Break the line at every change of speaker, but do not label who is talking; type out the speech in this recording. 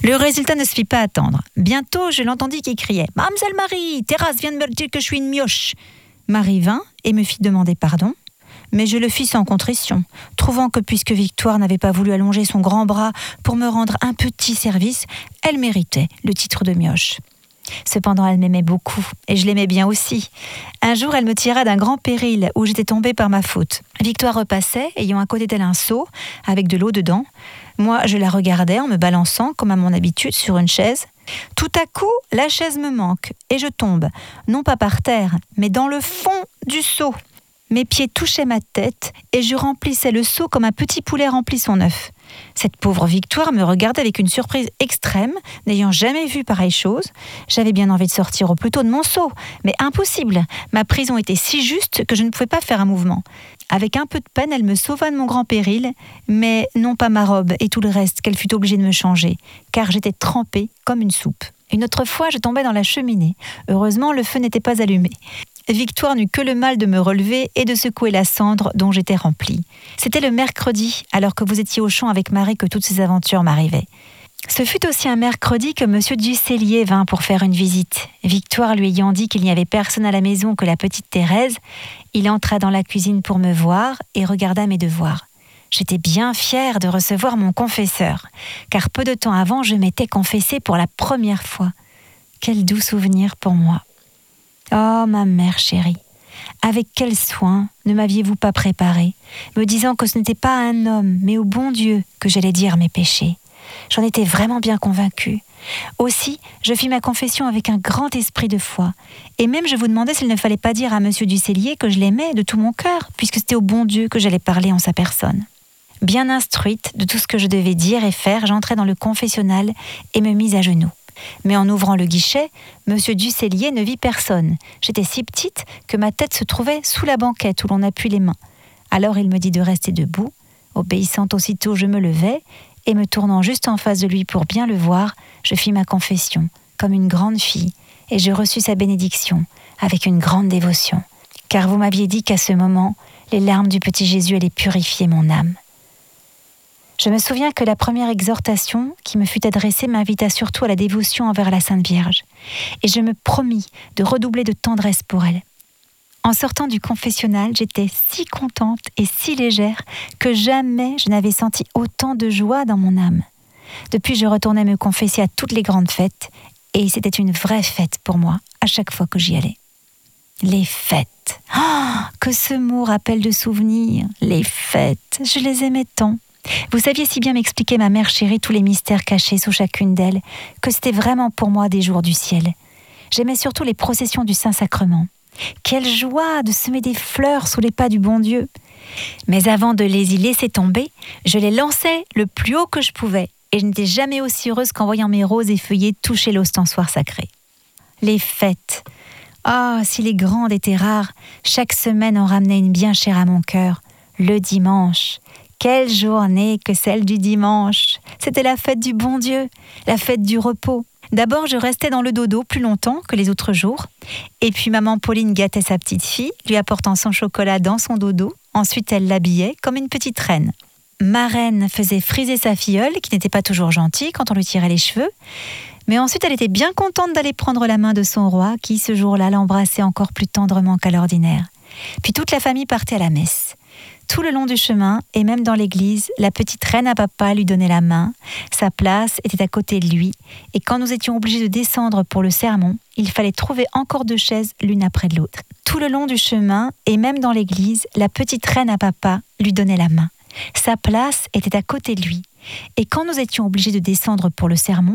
Le résultat ne se fit pas attendre. Bientôt, je l'entendis qui criait « Mademoiselle Marie, Thérèse vient de me dire que je suis une mioche !» Marie vint et me fit demander pardon, mais je le fis sans contrition, trouvant que puisque Victoire n'avait pas voulu allonger son grand bras pour me rendre un petit service, elle méritait le titre de mioche. Cependant, elle m'aimait beaucoup, et je l'aimais bien aussi. Un jour, elle me tira d'un grand péril où j'étais tombée par ma faute. Victoire repassait, ayant à côté d'elle un seau, avec de l'eau dedans. Moi, je la regardais en me balançant, comme à mon habitude, sur une chaise. Tout à coup, la chaise me manque, et je tombe, non pas par terre, mais dans le fond du seau. Mes pieds touchaient ma tête, et je remplissais le seau comme un petit poulet remplit son œuf. Cette pauvre Victoire me regardait avec une surprise extrême, n'ayant jamais vu pareille chose. J'avais bien envie de sortir au plus tôt de mon seau, mais impossible. Ma prison était si juste que je ne pouvais pas faire un mouvement. Avec un peu de peine, elle me sauva de mon grand péril, mais non pas ma robe et tout le reste qu'elle fut obligée de me changer, car j'étais trempée comme une soupe. Une autre fois, je tombais dans la cheminée. Heureusement, le feu n'était pas allumé. Victoire n'eut que le mal de me relever et de secouer la cendre dont j'étais remplie. C'était le mercredi, alors que vous étiez au champ avec Marie, que toutes ces aventures m'arrivaient. Ce fut aussi un mercredi que M. Ducellier vint pour faire une visite. Victoire lui ayant dit qu'il n'y avait personne à la maison que la petite Thérèse, il entra dans la cuisine pour me voir et regarda mes devoirs. J'étais bien fière de recevoir mon confesseur, car peu de temps avant, je m'étais confessée pour la première fois. Quel doux souvenir pour moi. Oh, ma mère chérie, avec quel soin ne m'aviez-vous pas préparée, me disant que ce n'était pas à un homme, mais au bon Dieu que j'allais dire mes péchés. J'en étais vraiment bien convaincue. Aussi, je fis ma confession avec un grand esprit de foi. Et même je vous demandais s'il ne fallait pas dire à M. Ducellier que je l'aimais de tout mon cœur, puisque c'était au bon Dieu que j'allais parler en sa personne. Bien instruite de tout ce que je devais dire et faire, j'entrai dans le confessionnal et me mis à genoux. Mais en ouvrant le guichet, M. Ducellier ne vit personne. J'étais si petite que ma tête se trouvait sous la banquette où l'on appuie les mains. Alors il me dit de rester debout. Obéissant aussitôt, je me levai et me tournant juste en face de lui pour bien le voir, je fis ma confession, comme une grande fille, et je reçus sa bénédiction avec une grande dévotion. Car vous m'aviez dit qu'à ce moment, les larmes du petit Jésus allaient purifier mon âme. Je me souviens que la première exhortation qui me fut adressée m'invita surtout à la dévotion envers la Sainte Vierge, et je me promis de redoubler de tendresse pour elle. En sortant du confessionnal, j'étais si contente et si légère que jamais je n'avais senti autant de joie dans mon âme. Depuis, je retournais me confesser à toutes les grandes fêtes, et c'était une vraie fête pour moi à chaque fois que j'y allais. Les fêtes. Oh, que ce mot rappelle de souvenirs. Les fêtes, je les aimais tant. Vous saviez si bien m'expliquer, ma mère chérie, tous les mystères cachés sous chacune d'elles, que c'était vraiment pour moi des jours du ciel. J'aimais surtout les processions du Saint-Sacrement. Quelle joie de semer des fleurs sous les pas du bon Dieu. Mais avant de les y laisser tomber, je les lançais le plus haut que je pouvais, et je n'étais jamais aussi heureuse qu'en voyant mes roses et feuillets toucher l'ostensoir sacré. Les fêtes. Ah, si les grandes étaient rares, chaque semaine en ramenait une bien chère à mon cœur, le dimanche. Quelle journée que celle du dimanche! C'était la fête du bon Dieu, la fête du repos. D'abord, je restais dans le dodo plus longtemps que les autres jours. Et puis maman Pauline gâtait sa petite fille, lui apportant son chocolat dans son dodo. Ensuite, elle l'habillait comme une petite reine. Ma reine faisait friser sa filleule, qui n'était pas toujours gentille quand on lui tirait les cheveux. Mais ensuite, elle était bien contente d'aller prendre la main de son roi, qui, ce jour-là, l'embrassait encore plus tendrement qu'à l'ordinaire. Puis toute la famille partait à la messe. Tout le long du chemin, et même dans l'église, la petite reine à papa lui donnait la main. Sa place était à côté de lui, et quand nous étions obligés de descendre pour le sermon, il fallait trouver encore 2 chaises l'une après l'autre. Tout le long du chemin, et même dans l'église, la petite reine à papa lui donnait la main. Sa place était à côté de lui, et quand nous étions obligés de descendre pour le sermon,